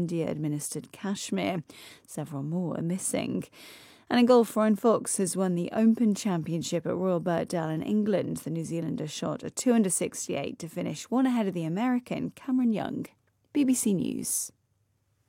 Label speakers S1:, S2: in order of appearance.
S1: India-administered Kashmir. Several more are missing. And in golf, Ryan Fox has won the Open Championship at Royal Birkdale in England. The New Zealander shot a 268 to finish one ahead of the American Cameron Young. BBC News.